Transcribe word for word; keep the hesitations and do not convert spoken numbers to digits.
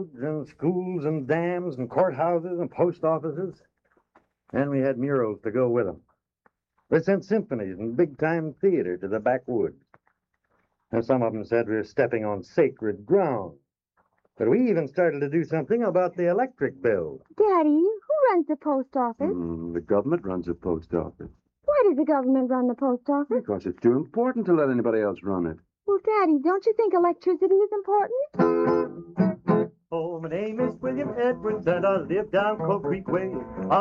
roads and schools and dams and courthouses and post offices. And we had murals to go with them. They sent symphonies and big-time theater to the backwoods. And some of them said we were stepping on sacred ground. But we even started to do something about the electric bill. Daddy, who runs the post office? Mm, the government runs a post office. Why does the government run the post office? Because it's too important to let anybody else run it. Well, Daddy, don't you think electricity is important? Oh, my name is William Edwards, and I live down Cold Creek Way.